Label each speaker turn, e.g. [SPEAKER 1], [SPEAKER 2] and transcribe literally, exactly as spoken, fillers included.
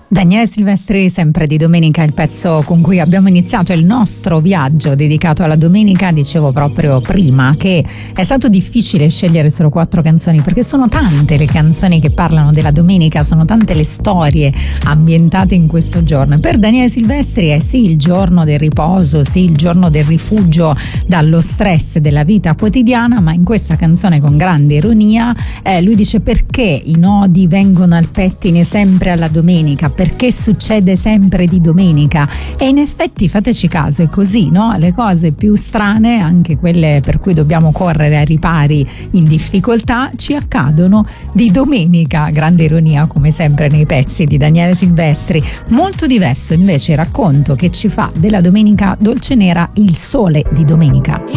[SPEAKER 1] Daniele Silvestri, sempre di domenica, il pezzo con cui abbiamo iniziato il nostro viaggio dedicato alla domenica. Dicevo proprio prima che è stato difficile scegliere solo quattro canzoni, perché sono tante le canzoni che parlano della domenica, sono tante le storie ambientate in questo giorno. Per Daniele Silvestri è sì il giorno del riposo, sì il giorno del rifugio dallo stress della vita quotidiana, ma in questa canzone, con grande ironia, eh, lui dice: perché i nodi vengono al pettine sempre alla domenica? Perché succede sempre di domenica? E in effetti, fateci caso, è così, no? Le cose più strane, anche quelle per cui dobbiamo correre ai ripari in difficoltà, ci accadono di domenica. Grande ironia, come sempre nei pezzi di Daniele Silvestri. Molto diverso invece il racconto che ci fa della domenica dolce nera Il Sole di Domenica.